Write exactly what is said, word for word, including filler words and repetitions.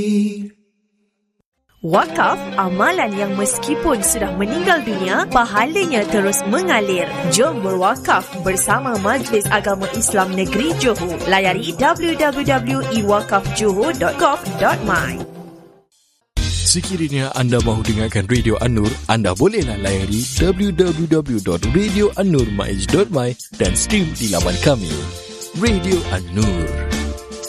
Wakaf, amalan yang meskipun sudah meninggal dunia, pahalanya terus mengalir. Jom berwakaf bersama Majlis Agama Islam Negeri Johor. Layari w w w dot i wakaf johor dot gov dot my. Sekiranya anda mahu dengarkan Radio An-Nur, anda bolehlah layari w w w dot radio an nur dot my dot my dan stream di laman kami. Radio An-Nur.